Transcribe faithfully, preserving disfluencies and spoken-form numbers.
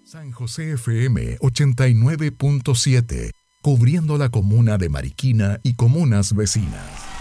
San José F M ochenta y nueve punto siete, cubriendo la comuna de Mariquina y comunas vecinas.